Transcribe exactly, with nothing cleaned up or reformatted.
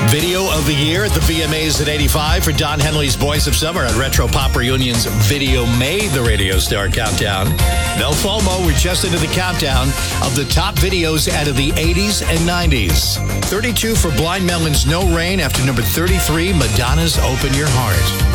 Video of the Year at the V M As at eighty-five for Don Henley's Boys of Summer on Retro Pop Reunion's Video made the Radio Star Countdown. No FOMO, we're just into the countdown of the top videos out of the eighties and nineties. thirty-two for Blind Melon's No Rain after number thirty-three, Madonna's Open Your Heart.